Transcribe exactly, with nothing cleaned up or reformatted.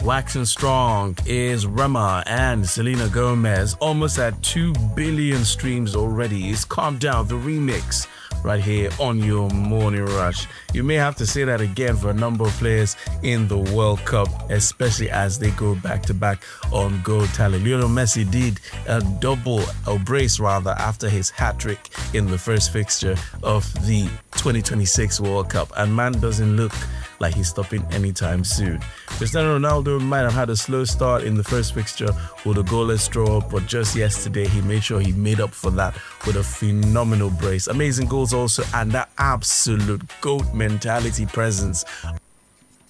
Waxing Strong is Rema and Selena Gomez, almost at two billion streams already. It's Calm Down, the remix, right here on your Morning Rush. You may have to say that again for a number of players in the World Cup, especially as they go back to back on goal tally. Lionel Messi did a double, a brace rather, after his hat-trick in the first fixture of the twenty twenty-six World Cup, and man doesn't look like he's stopping anytime soon. Cristiano Ronaldo might have had a slow start in the first fixture with a goalless draw, but just yesterday he made sure he made up for that with a phenomenal brace. Amazing goals also, and that absolute GOAT mentality presence